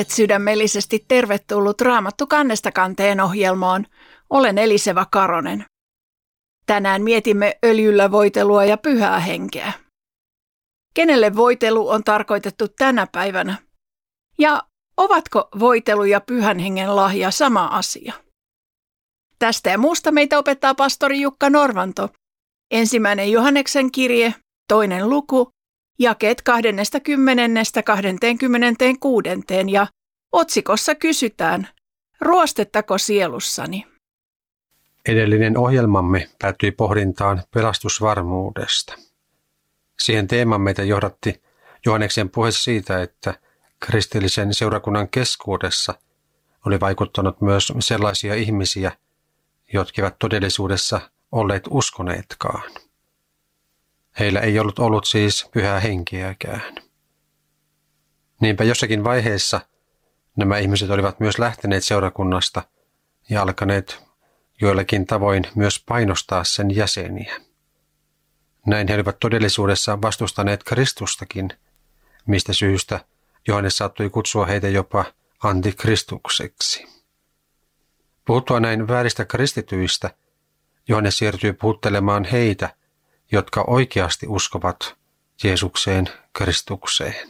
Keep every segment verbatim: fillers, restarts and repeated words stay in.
Olet sydämellisesti tervetullut Raamattu kannesta kanteen ohjelmaan. Olen Eliseva Karonen. Tänään mietimme öljyllä voitelua ja pyhää henkeä. Kenelle voitelu on tarkoitettu tänä päivänä? Ja ovatko voitelu ja pyhän hengen lahja sama asia? Tästä ja muusta meitä opettaa pastori Jukka Norvanto. Ensimmäinen Johanneksen kirje, toinen luku, jakeet kaksikymmentä kaksikymmentäkuusi ja otsikossa kysytään, ruostettako sielussani? Edellinen ohjelmamme päättyi pohdintaan pelastusvarmuudesta. Siihen teemaan meitä johdatti Johanneksen puhe siitä, että kristillisen seurakunnan keskuudessa oli vaikuttanut myös sellaisia ihmisiä, jotka eivät todellisuudessa olleet uskoneetkaan. Heillä ei ollut ollut siis pyhää henkeäkään. Niinpä jossakin vaiheessa nämä ihmiset olivat myös lähteneet seurakunnasta ja alkaneet joillakin tavoin myös painostaa sen jäseniä. Näin he olivat todellisuudessa vastustaneet Kristustakin, mistä syystä Johannes saattoi kutsua heitä jopa antikristukseksi. Puhuttua näin vääristä kristityistä, Johannes siirtyy puhuttelemaan heitä, jotka oikeasti uskovat Jeesukseen, Kristukseen.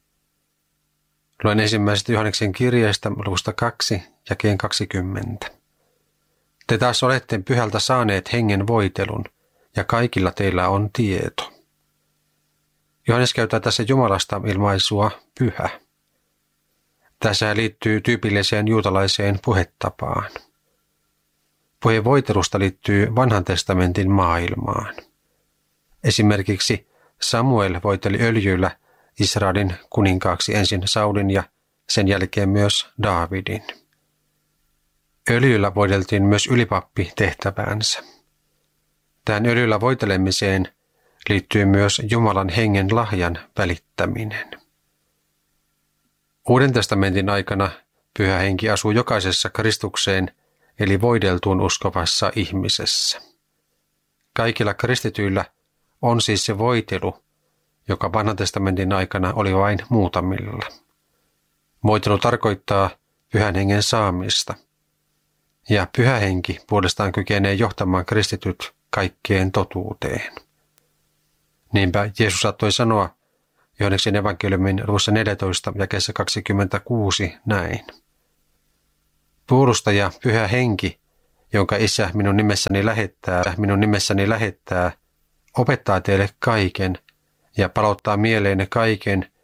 Luen ensimmäisestä Johanneksen kirjeestä luvusta kaksi, jakeen kaksikymmentä. Te taas olette pyhältä saaneet hengen voitelun, ja kaikilla teillä on tieto. Johannes käyttää tässä Jumalasta ilmaisua pyhä. Tässä liittyy tyypilliseen juutalaiseen puhetapaan. Puhe voitelusta liittyy vanhan testamentin maailmaan. Esimerkiksi Samuel voiteli öljyllä Israelin kuninkaaksi ensin Saulin ja sen jälkeen myös Daavidin. Öljyllä voideltiin myös ylipappi tehtäväänsä. Tähän öljyllä voitelemiseen liittyy myös Jumalan hengen lahjan välittäminen. Uuden testamentin aikana pyhä henki asuu jokaisessa Kristukseen eli voideltuun uskovassa ihmisessä. Kaikilla kristityillä on siis se voitelu, joka vanhan testamentin aikana oli vain muutamilla. Voitelu tarkoittaa pyhän hengen saamista, ja pyhä henki puolestaan kykenee johtamaan kristityt kaikkeen totuuteen. Niinpä Jeesus saattoi sanoa Johanneksen evankeliumin luvussa neljätoista jakeessa kaksikymmentäkuusi näin. Puolustaja pyhä henki, jonka Isä minun nimessäni lähettää, minun nimessäni lähettää, opettaa teille kaiken ja palauttaa mieleenne kaiken,